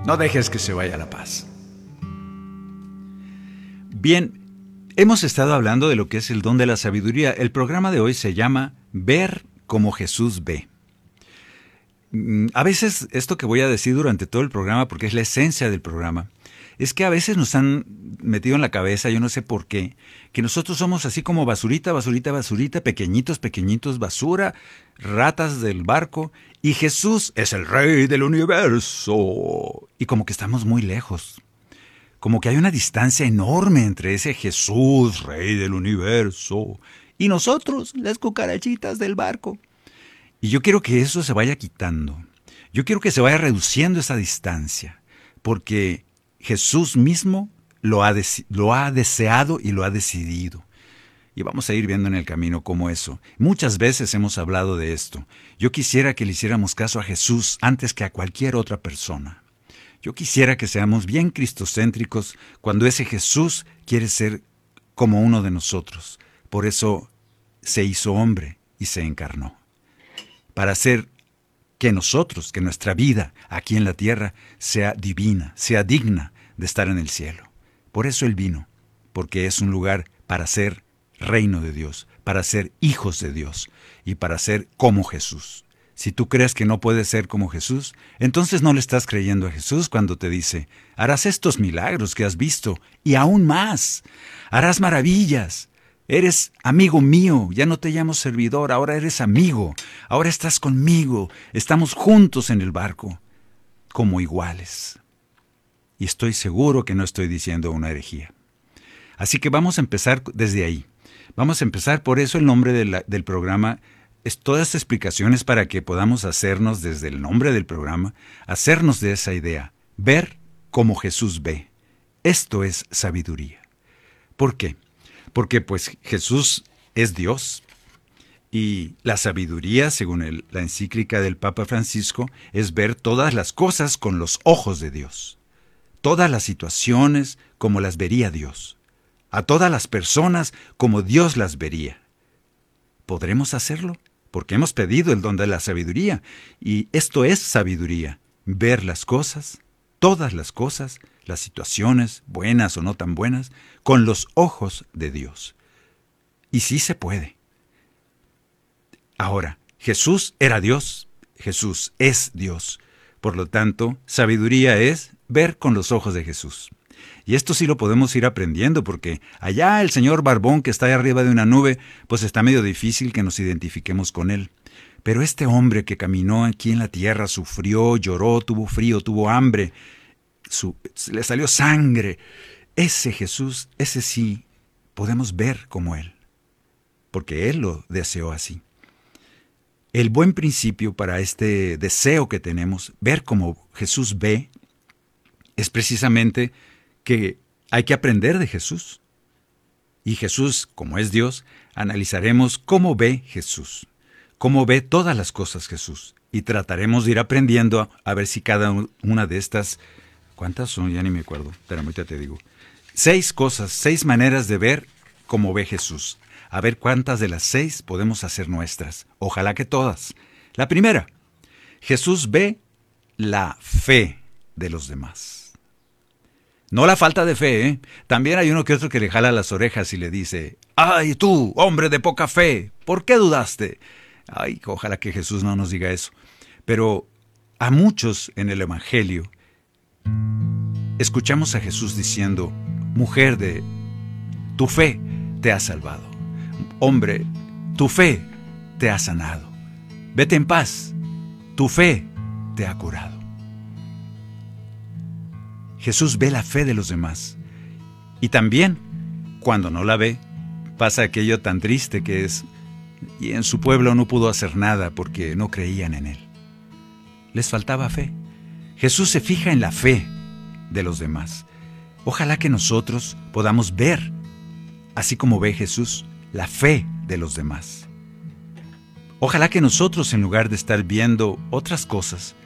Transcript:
No dejes que se vaya la paz. Bien, hemos estado hablando de lo que es el don de la sabiduría. El programa de hoy se llama Ver como Jesús ve. A veces esto que voy a decir durante todo el programa, porque es la esencia del programa, es que a veces nos han metido en la cabeza, yo no sé por qué, que nosotros somos así como basurita, basurita, basurita, pequeñitos, pequeñitos, basura, ratas del barco, y Jesús es el Rey del universo. Y como que estamos muy lejos. Como que hay una distancia enorme entre ese Jesús, Rey del universo, y nosotros, las cucarachitas del barco. Y yo quiero que eso se vaya quitando. Yo quiero que se vaya reduciendo esa distancia, porque Jesús mismo lo ha deseado y lo ha decidido. Y vamos a ir viendo en el camino cómo eso. Muchas veces hemos hablado de esto. Yo quisiera que le hiciéramos caso a Jesús antes que a cualquier otra persona. Yo quisiera que seamos bien cristocéntricos cuando ese Jesús quiere ser como uno de nosotros. Por eso se hizo hombre y se encarnó. Para hacer que nosotros, que nuestra vida aquí en la tierra sea divina, sea digna de estar en el cielo. Por eso Él vino, porque es un lugar para ser reino de Dios, para ser hijos de Dios y para ser como Jesús. Si tú crees que no puedes ser como Jesús, entonces no le estás creyendo a Jesús cuando te dice, harás estos milagros que has visto y aún más, harás maravillas. Eres amigo mío, ya no te llamo servidor, ahora eres amigo, ahora estás conmigo, estamos juntos en el barco, como iguales. Y estoy seguro que no estoy diciendo una herejía. Así que vamos a empezar desde ahí. Vamos a empezar, por eso el nombre del programa es todas explicaciones para que podamos hacernos desde el nombre del programa, hacernos de esa idea, ver como Jesús ve. Esto es sabiduría. ¿Por qué? Porque pues Jesús es Dios y la sabiduría, según la encíclica del Papa Francisco, es ver todas las cosas con los ojos de Dios, todas las situaciones como las vería Dios, a todas las personas como Dios las vería. ¿Podremos hacerlo? Porque hemos pedido el don de la sabiduría y esto es sabiduría, ver las cosas, todas las cosas, las situaciones, buenas o no tan buenas, con los ojos de Dios. Y sí se puede. Ahora, Jesús era Dios, Jesús es Dios. Por lo tanto, sabiduría es ver con los ojos de Jesús. Y esto sí lo podemos ir aprendiendo porque allá el señor Barbón que está ahí arriba de una nube, pues está medio difícil que nos identifiquemos con él. Pero este hombre que caminó aquí en la tierra, sufrió, lloró, tuvo frío, tuvo hambre, le salió sangre. Ese Jesús, ese sí, podemos ver como Él, porque Él lo deseó así. El buen principio para este deseo que tenemos, ver como Jesús ve, es precisamente que hay que aprender de Jesús. Y Jesús, como es Dios, analizaremos cómo ve Jesús, cómo ve todas las cosas Jesús, y trataremos de ir aprendiendo a ver si cada una de estas, ¿cuántas son? Ya ni me acuerdo, espérame, ahorita te digo. 6 cosas, 6 maneras de ver cómo ve Jesús. A ver cuántas de las 6 podemos hacer nuestras. Ojalá que todas. La primera, Jesús ve la fe de los demás. No la falta de fe, ¿eh? También hay uno que otro que le jala las orejas y le dice, ¡ay tú, hombre de poca fe! ¿Por qué dudaste? Ay, ojalá que Jesús no nos diga eso. Pero a muchos en el Evangelio escuchamos a Jesús diciendo, mujer de tu fe te ha salvado. Hombre, tu fe te ha sanado. Vete en paz, tu fe te ha curado. Jesús ve la fe de los demás. Y también, cuando no la ve, pasa aquello tan triste que es, y en su pueblo no pudo hacer nada porque no creían en Él. Les faltaba fe. Jesús se fija en la fe de los demás. Ojalá que nosotros podamos ver, así como ve Jesús, la fe de los demás. Ojalá que nosotros, en lugar de estar viendo otras cosas,